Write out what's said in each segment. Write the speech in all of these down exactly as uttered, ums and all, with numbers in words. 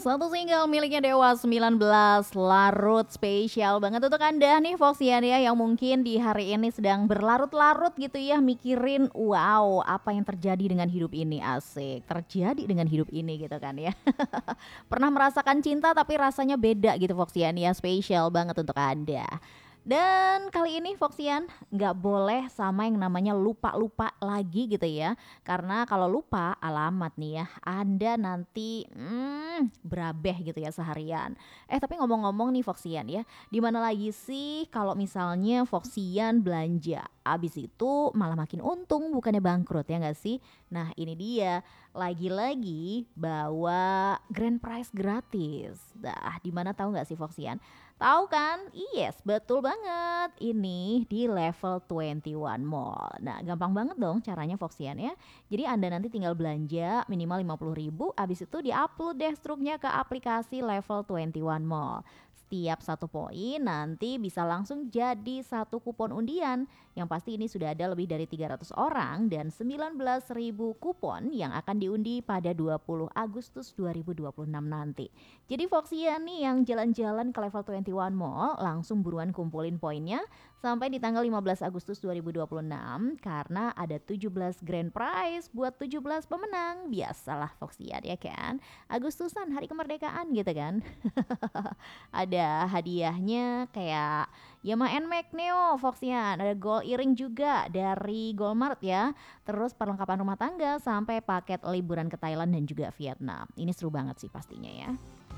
Satu single miliknya Dewa sembilan belas, Larut, spesial banget untuk Anda nih Foxian ya yang mungkin di hari ini sedang berlarut-larut gitu ya mikirin wow apa yang terjadi dengan hidup ini, asik terjadi dengan hidup ini gitu kan ya. Pernah merasakan cinta tapi rasanya beda gitu Foxian ya, spesial banget untuk Anda. Dan kali ini Foxian nggak boleh sama yang namanya lupa-lupa lagi gitu ya. Karena kalau lupa alamat nih ya, Anda nanti hmm, berabeh gitu ya seharian. Eh tapi ngomong-ngomong nih Foxian ya, di mana lagi sih kalau misalnya Foxian belanja? Abis itu malah makin untung bukannya bangkrut ya nggak sih? Nah ini dia, lagi-lagi bawa grand prize gratis. Dah, di mana tahu nggak sih Foxian? Tahu kan? Yes, betul banget. Ini di level dua puluh satu Mall. Nah, gampang banget dong caranya Foxian ya. Jadi Anda nanti tinggal belanja minimal lima puluh ribu, habis itu di-upload deh struknya ke aplikasi level dua puluh satu Mall. Setiap satu poin nanti bisa langsung jadi satu kupon undian. Yang pasti ini sudah ada lebih dari tiga ratus orang dan sembilan belas ribu kupon yang akan diundi pada dua puluh Agustus dua ribu dua puluh enam nanti. Jadi Foxian nih yang jalan-jalan ke level dua puluh satu Mall langsung buruan kumpulin poinnya sampai di tanggal lima belas Agustus dua ribu dua puluh enam karena ada tujuh belas grand prize buat tujuh belas pemenang. Biasalah Foxian ya kan. Agustusan hari kemerdekaan gitu kan. Ada hadiahnya kayak Yamaha N-Max Neo Foxian, ada gold earring juga dari Goldmart ya. Terus perlengkapan rumah tangga sampai paket liburan ke Thailand dan juga Vietnam. Ini seru banget sih pastinya ya.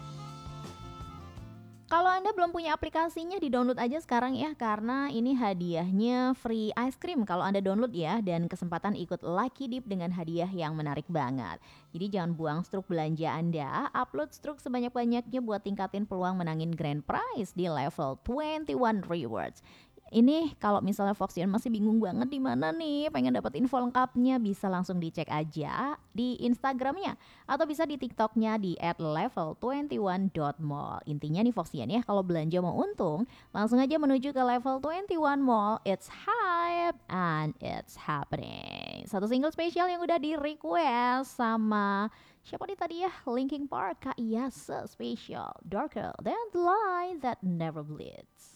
Kalau Anda belum punya aplikasinya, di-download aja sekarang ya, karena ini hadiahnya free ice cream kalau Anda download ya, dan kesempatan ikut Lucky Dip dengan hadiah yang menarik banget. Jadi jangan buang struk belanja Anda, upload struk sebanyak-banyaknya buat tingkatin peluang menangin grand prize di level dua puluh satu Rewards. Ini kalau misalnya Foxian masih bingung banget di mana nih, pengen dapat info lengkapnya bisa langsung dicek aja di Instagramnya atau bisa di TikToknya di at level dua puluh satu dot mall. Intinya nih Foxian ya, kalau belanja mau untung, langsung aja menuju ke level dua puluh satu Mall. It's hype and it's happening. Satu single spesial yang udah di request sama siapa nih tadi ya? Linkin Park, Kak Yasa Special, Darker Than the Light That Never Bleeds.